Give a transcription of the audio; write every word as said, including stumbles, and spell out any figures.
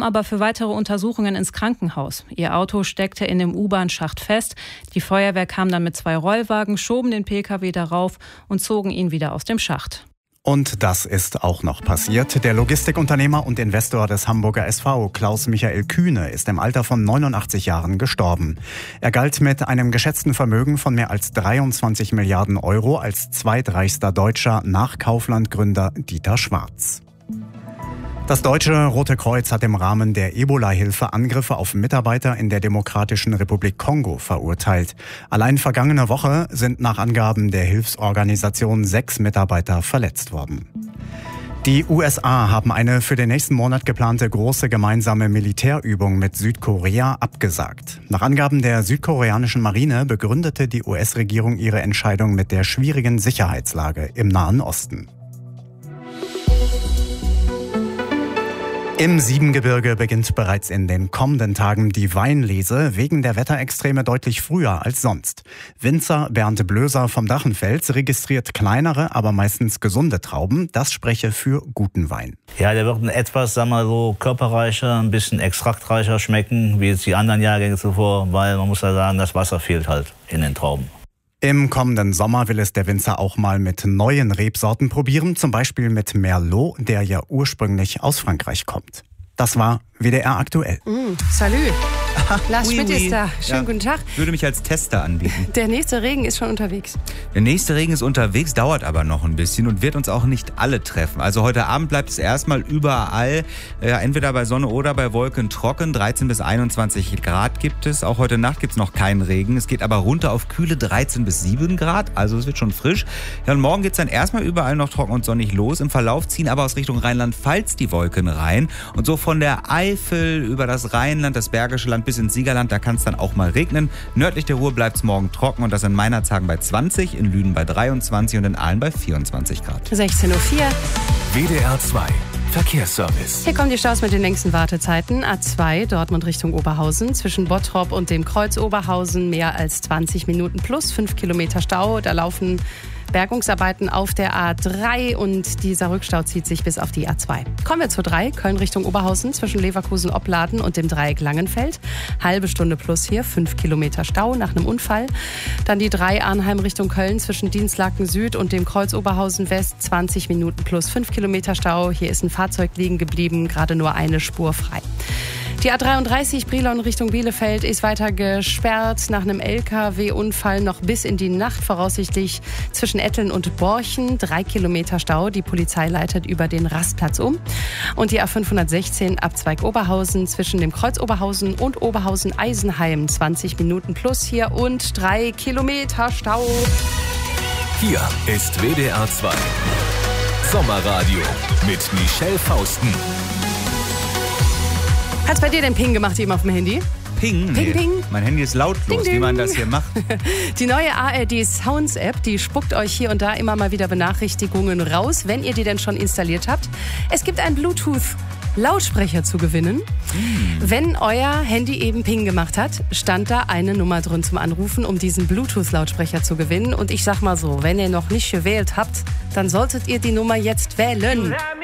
kam aber für weitere Untersuchungen ins Krankenhaus. Ihr Auto steckte in dem U-Bahn-Schacht fest. Die Feuerwehr kam dann mit zwei Rollwagen, schoben den Pkw darauf und zogen ihn wieder aus dem Schacht. Und das ist auch noch passiert. Der Logistikunternehmer und Investor des Hamburger S V, Klaus-Michael Kühne, ist im Alter von neunundachtzig Jahren gestorben. Er galt mit einem geschätzten Vermögen von mehr als dreiundzwanzig Milliarden Euro als zweitreichster Deutscher nach Kaufland-Gründer Dieter Schwarz. Das Deutsche Rote Kreuz hat im Rahmen der Ebola-Hilfe Angriffe auf Mitarbeiter in der Demokratischen Republik Kongo verurteilt. Allein vergangene Woche sind nach Angaben der Hilfsorganisation sechs Mitarbeiter verletzt worden. Die U S A haben eine für den nächsten Monat geplante große gemeinsame Militärübung mit Südkorea abgesagt. Nach Angaben der südkoreanischen Marine begründete die U S-Regierung ihre Entscheidung mit der schwierigen Sicherheitslage im Nahen Osten. Im Siebengebirge beginnt bereits in den kommenden Tagen die Weinlese, wegen der Wetterextreme deutlich früher als sonst. Winzer Bernd Blöser vom Dachenfels registriert kleinere, aber meistens gesunde Trauben. Das spreche für guten Wein. Ja, der wird etwas, sagen wir so, körperreicher, ein bisschen extraktreicher schmecken, wie jetzt die anderen Jahrgänge zuvor, weil man muss ja sagen, das Wasser fehlt halt in den Trauben. Im kommenden Sommer will es der Winzer auch mal mit neuen Rebsorten probieren, zum Beispiel mit Merlot, der ja ursprünglich aus Frankreich kommt. Das war W D R aktuell. Mm, salut. Lars oui, Schmidt oui. ist da. Schönen Ja, guten Tag. Würde mich als Tester anbieten. Der nächste Regen ist schon unterwegs. Der nächste Regen ist unterwegs, dauert aber noch ein bisschen und wird uns auch nicht alle treffen. Also heute Abend bleibt es erstmal überall, äh, entweder bei Sonne oder bei Wolken trocken. dreizehn bis einundzwanzig Grad gibt es. Auch heute Nacht gibt es noch keinen Regen. Es geht aber runter auf kühle dreizehn bis sieben Grad. Also es wird schon frisch. Ja, und morgen geht es dann erstmal überall noch trocken und sonnig los. Im Verlauf ziehen aber aus Richtung Rheinland-Pfalz die Wolken rein. Und so von der Eifel über das Rheinland, das Bergische Land bis ins Siegerland, da kann es dann auch mal regnen. Nördlich der Ruhr bleibt es morgen trocken und das in Meinerzhagen bei zwanzig, in Lünen bei dreiundzwanzig und in Aalen bei vierundzwanzig Grad. sechzehn Uhr vier. W D R zwei Verkehrsservice. Hier kommen die Staus mit den längsten Wartezeiten. A zwei, Dortmund Richtung Oberhausen. Zwischen Bottrop und dem Kreuz Oberhausen mehr als zwanzig Minuten plus fünf Kilometer Stau. Da laufen Bergungsarbeiten auf der A drei und dieser Rückstau zieht sich bis auf die A zwei. Kommen wir zur drei, Köln Richtung Oberhausen zwischen Leverkusen-Opladen und dem Dreieck Langenfeld. Halbe Stunde plus hier, fünf Kilometer Stau nach einem Unfall. Dann die drei Arnheim Richtung Köln zwischen Dienstlaken Süd und dem Kreuz Oberhausen West, zwanzig Minuten plus fünf Kilometer Stau. Hier ist ein Fahrzeug liegen geblieben, gerade nur eine Spur frei. Die A dreiunddreißig Brilon Richtung Bielefeld ist weiter gesperrt nach einem L K W-Unfall noch bis in die Nacht, voraussichtlich zwischen Etteln und Borchen. Drei Kilometer Stau. Die Polizei leitet über den Rastplatz um. Und die A fünfhundertsechzehn Abzweig Oberhausen zwischen dem Kreuz Oberhausen und Oberhausen-Eisenheim. zwanzig Minuten plus hier und drei Kilometer Stau. Hier ist W D R zwei Sommerradio mit Michelle Fausten. Hat's bei dir den Ping gemacht eben auf dem Handy? Ping? Ping, Nee. ping. Mein Handy ist lautlos, Ding, ding. wie man das hier macht. Die neue A R D Sounds App, die spuckt euch hier und da immer mal wieder Benachrichtigungen raus, wenn ihr die denn schon installiert habt. Es gibt einen Bluetooth-Lautsprecher zu gewinnen. Mm. Wenn euer Handy eben Ping gemacht hat, stand da eine Nummer drin zum Anrufen, um diesen Bluetooth-Lautsprecher zu gewinnen. Und ich sag mal so, wenn ihr noch nicht gewählt habt, dann solltet ihr die Nummer jetzt wählen.